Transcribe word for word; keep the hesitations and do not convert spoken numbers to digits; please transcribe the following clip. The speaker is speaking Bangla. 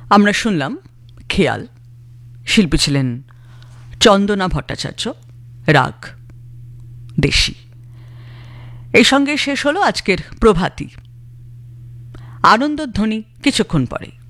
আমরা শুনলাম খেয়াল। শিল্পী ছিলেন চন্দনা ভট্টাচার্য, রাগ দেশি। এই সঙ্গে শেষ হলো আজকের প্রভাতী। আনন্দধ্বনি কিছুক্ষণ পরে।